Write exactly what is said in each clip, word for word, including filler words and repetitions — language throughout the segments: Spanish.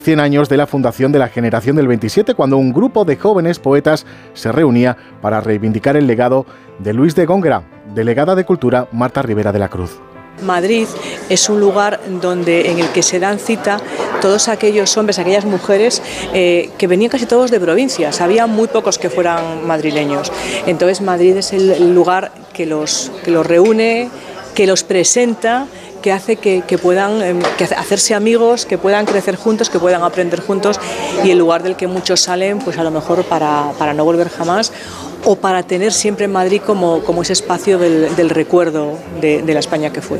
cien años de la fundación de la Generación del veintisiete, cuando un grupo de jóvenes poetas se reunía para reivindicar el legado de Luis de Góngora. Delegada de Cultura, Marta Rivera de la Cruz. Madrid es un lugar donde, en el que se dan cita todos aquellos hombres, aquellas mujeres eh, que venían casi todos de provincias. Había muy pocos que fueran madrileños. Entonces Madrid es el lugar que los, que los reúne, que los presenta, que hace que, que puedan eh, que hacerse amigos, que puedan crecer juntos, que puedan aprender juntos, y el lugar del que muchos salen, pues a lo mejor para, para no volver jamás, o para tener siempre en Madrid como, como ese espacio del, del recuerdo de, de la España que fue.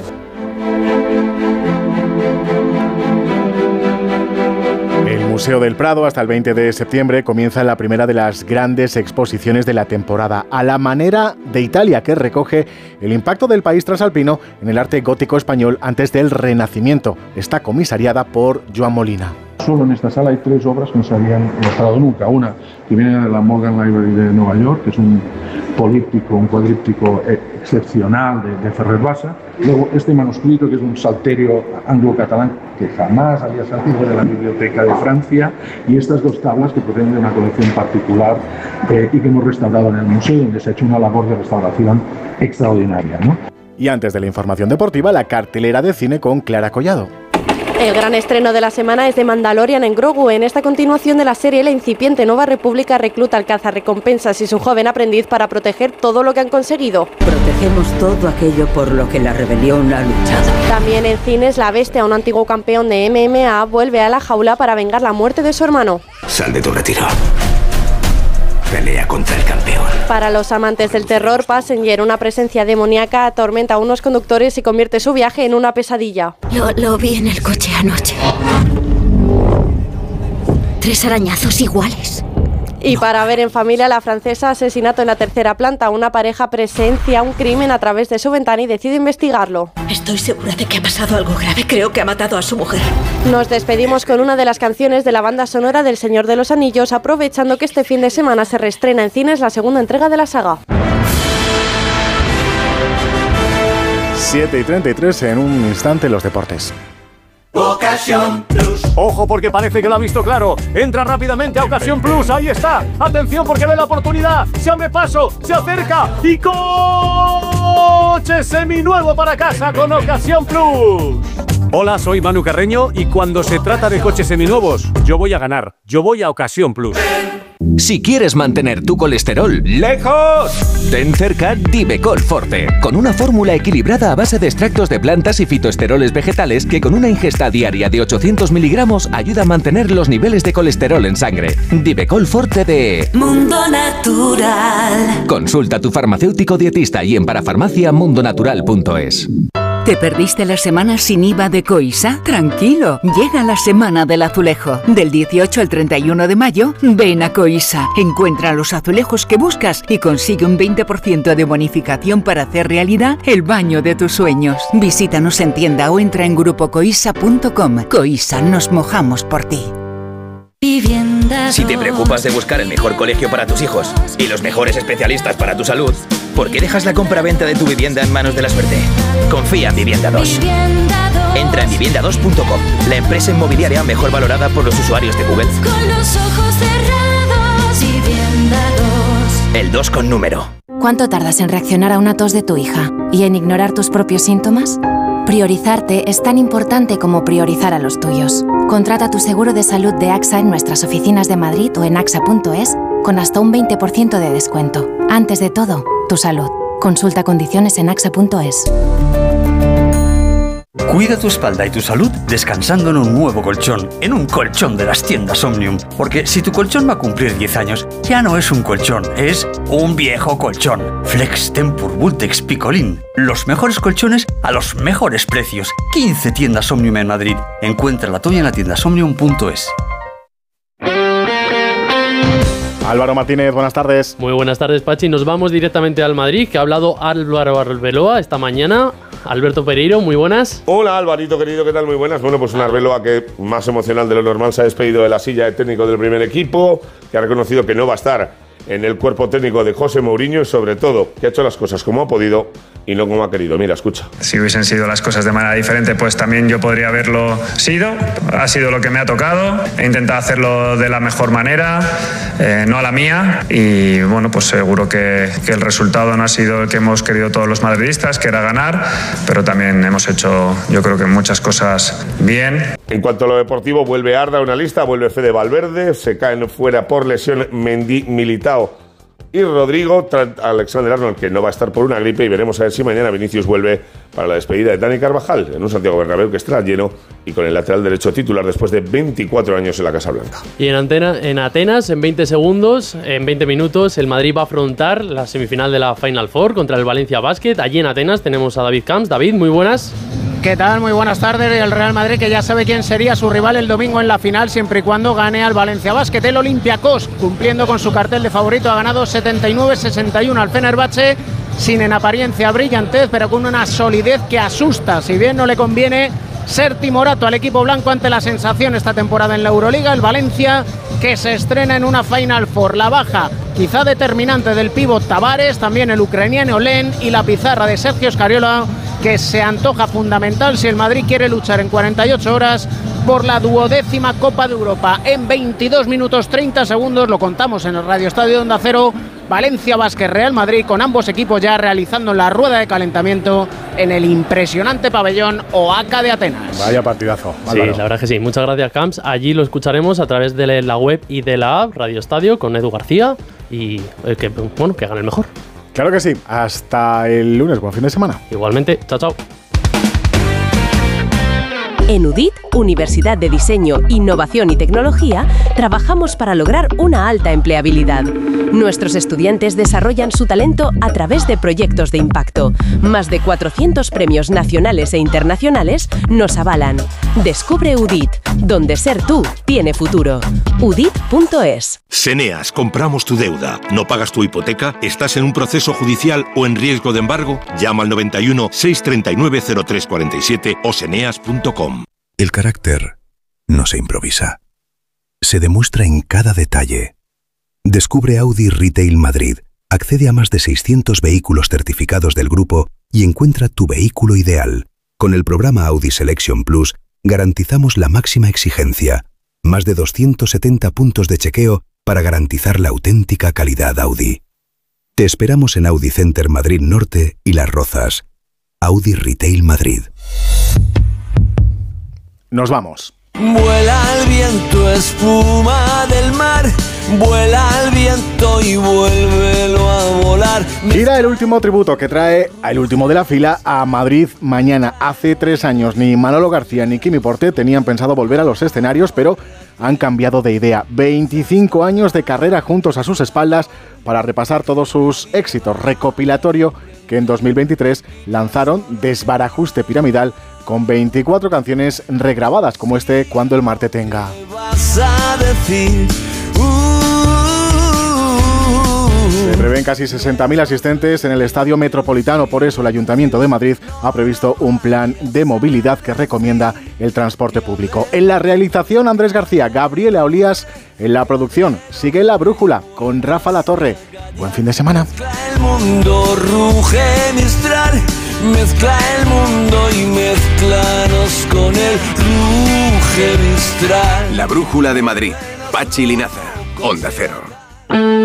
El Museo del Prado, hasta el veinte de septiembre, comienza la primera de las grandes exposiciones de la temporada, a la manera de Italia, que recoge el impacto del país transalpino en el arte gótico español antes del Renacimiento. Está comisariada por Joan Molina. Solo en esta sala hay tres obras que no se habían mostrado nunca. Una que viene de la Morgan Library de Nueva York, que es un políptico, un cuadríptico excepcional de, de Ferrer Bassa. Luego este manuscrito, que es un salterio anglo-catalán que jamás había salido de la Biblioteca de Francia, y estas dos tablas que proceden de una colección particular eh, y que hemos restaurado en el museo, donde se ha hecho una labor de restauración extraordinaria, ¿no? Y antes de la información deportiva, la cartelera de cine con Clara Collado. El gran estreno de la semana es de Mandalorian en Grogu. En esta continuación de la serie, la incipiente Nueva República recluta al cazarrecompensas y su joven aprendiz para proteger todo lo que han conseguido. Protegemos todo aquello por lo que la rebelión ha luchado. También en cines, la Bestia, un antiguo campeón de M M A, vuelve a la jaula para vengar la muerte de su hermano. Sal de tu retiro. Pelea contra el campeón. Para los amantes del terror, Passenger, una presencia demoníaca, atormenta a unos conductores y convierte su viaje en una pesadilla. Lo, lo vi en el coche anoche. Tres arañazos iguales. Y para ver en familia, La Francesa, asesinato en la tercera planta. Una pareja presencia un crimen a través de su ventana y decide investigarlo. Estoy segura de que ha pasado algo grave. Creo que ha matado a su mujer. Nos despedimos con una de las canciones de la banda sonora del Señor de los Anillos, aprovechando que este fin de semana se reestrena en cines la segunda entrega de la saga. siete y treinta y tres, en un instante los deportes. Ocasión Plus. Ojo, porque parece que lo ha visto claro. Entra rápidamente a Ocasión Plus. Ahí está. Atención, porque ve la oportunidad. Se abre paso, se acerca y coche seminuevo para casa con Ocasión Plus. Hola, soy Manu Carreño y cuando se trata de coches seminuevos, yo voy a ganar. Yo voy a Ocasión Plus. Si quieres mantener tu colesterol lejos, ten cerca Divecol Forte, con una fórmula equilibrada a base de extractos de plantas y fitoesteroles vegetales que con una ingesta diaria de ochocientos miligramos ayuda a mantener los niveles de colesterol en sangre. Divecol Forte de Mundo Natural. Consulta a tu farmacéutico dietista y en parafarmacia mundonatural punto es. ¿Te perdiste la semana sin I V A de Coisa? Tranquilo, llega la semana del azulejo. Del dieciocho al treinta y uno de mayo, ven a Coisa. Encuentra los azulejos que buscas y consigue un veinte por ciento de bonificación para hacer realidad el baño de tus sueños. Visítanos en tienda o entra en grupo coisa punto com. Coisa, nos mojamos por ti. Si te preocupas de buscar el mejor colegio para tus hijos y los mejores especialistas para tu salud, ¿por qué dejas la compra-venta de tu vivienda en manos de la suerte? Confía en Vivienda dos. Entra en vivienda dos punto com, la empresa inmobiliaria mejor valorada por los usuarios de Google. Con los ojos cerrados, Vivienda dos. El dos con número. ¿Cuánto tardas en reaccionar a una tos de tu hija y en ignorar tus propios síntomas? Priorizarte es tan importante como priorizar a los tuyos. Contrata tu seguro de salud de AXA en nuestras oficinas de Madrid o en axa punto es con hasta un veinte por ciento de descuento. Antes de todo, tu salud. Consulta condiciones en axa punto es. Cuida tu espalda y tu salud descansando en un nuevo colchón, en un colchón de las tiendas Omnium. Porque si tu colchón va a cumplir diez años, ya no es un colchón, es un viejo colchón. Flex Tempur Vultex Picolín. Los mejores colchones a los mejores precios. quince tiendas Omnium en Madrid. Encuentra la tuya en la tienda omnium punto es. Álvaro Martínez, buenas tardes. Muy buenas tardes, Pachi. Nos vamos directamente al Madrid, que ha hablado Álvaro Arbeloa esta mañana. Alberto Pereiro, muy buenas. Hola, Alvarito, querido, ¿qué tal? Muy buenas. Bueno, pues un Arbeloa que, más emocional de lo normal, se ha despedido de la silla de técnico del primer equipo, que ha reconocido que no va a estar en el cuerpo técnico de José Mourinho y sobre todo que ha hecho las cosas como ha podido y no como ha querido. Mira, escucha. Si hubiesen sido las cosas de manera diferente, pues también yo podría haberlo sido. Ha sido lo que me ha tocado. He intentado hacerlo de la mejor manera, eh, no a la mía. Y bueno, pues seguro que, que el resultado no ha sido el que hemos querido todos los madridistas, que era ganar, pero también hemos hecho, yo creo que muchas cosas bien. En cuanto a lo deportivo, vuelve Arda a una lista, vuelve Fede Valverde, se caen fuera por lesión Mendy, Militao y Rodrigo, Alexander-Arnold, que no va a estar por una gripe, y veremos a ver si mañana Vinicius vuelve para la despedida de Dani Carvajal en un Santiago Bernabéu que estará lleno y con el lateral derecho titular después de veinticuatro años en la Casa Blanca. Y en, Antena, en Atenas, en veinte segundos, en veinte minutos, el Madrid va a afrontar la semifinal de la Final Four contra el Valencia Basket. Allí en Atenas tenemos a David Camps. David, muy buenas. ¿Qué tal? Muy buenas tardes. El Real Madrid, que ya sabe quién sería su rival el domingo en la final, siempre y cuando gane al Valencia Basket. El Olympiacos, cumpliendo con su cartel de favorito, ha ganado setenta y nueve sesenta y uno al Fenerbahce, sin en apariencia brillantez, pero con una solidez que asusta. Si bien no le conviene ser timorato al equipo blanco ante la sensación esta temporada en la Euroliga, el Valencia, que se estrena en una Final Four. La baja quizá determinante del pívot Tavares, también el ucraniano Len y la pizarra de Sergio Scariolo, que se antoja fundamental si el Madrid quiere luchar en cuarenta y ocho horas por la duodécima Copa de Europa. En veintidós minutos treinta segundos, lo contamos en el Radio Estadio de Onda Cero, Valencia Basket Real Madrid, con ambos equipos ya realizando la rueda de calentamiento en el impresionante pabellón Oaca de Atenas. Vaya partidazo. Sí, Álvaro. La verdad que sí. Muchas gracias, Camps. Allí lo escucharemos a través de la web y de la app Radio Estadio con Edu García y el que, bueno, que gane el mejor. Claro que sí. Hasta el lunes. Buen fin de semana. Igualmente. Chao, chao. En U D I T, Universidad de Diseño, Innovación y Tecnología, trabajamos para lograr una alta empleabilidad. Nuestros estudiantes desarrollan su talento a través de proyectos de impacto. Más de cuatrocientos premios nacionales e internacionales nos avalan. Descubre U D I T, donde ser tú tiene futuro. U D I T punto es. Seneas, compramos tu deuda. ¿No pagas tu hipoteca? ¿Estás en un proceso judicial o en riesgo de embargo? Llama al noventa y uno, seiscientos treinta y nueve, cero tres cuarenta y siete o seneas punto com. El carácter no se improvisa. Se demuestra en cada detalle. Descubre Audi Retail Madrid. Accede a más de seiscientos vehículos certificados del grupo y encuentra tu vehículo ideal. Con el programa Audi Selection Plus garantizamos la máxima exigencia. Más de doscientos setenta puntos de chequeo para garantizar la auténtica calidad Audi. Te esperamos en Audi Center Madrid Norte y Las Rozas. Audi Retail Madrid. Nos vamos. Vuela el viento, espuma del mar. Vuela el viento y vuélvelo a volar. Gira el último tributo que trae al último de la fila a Madrid mañana. Hace tres años ni Manolo García ni Quimi Portet tenían pensado volver a los escenarios, pero han cambiado de idea. veinticinco años de carrera juntos a sus espaldas para repasar todos sus éxitos. Recopilatorio que en dos mil veintitrés lanzaron Desbarajuste Piramidal, con veinticuatro canciones regrabadas, como este Cuando el mar te tenga. Vas a decir, Se prevén casi sesenta mil asistentes en el Estadio Metropolitano, por eso el Ayuntamiento de Madrid ha previsto un plan de movilidad que recomienda el transporte público. En la realización, Andrés García, Gabriela Olías; en la producción, sigue La Brújula con Rafa Latorre. Buen fin de semana. el mundo ruge Mistral, mezcla el mundo y mezclanos con el ruge Mistral. La Brújula de Madrid. Pachi Linaza, Onda Cero.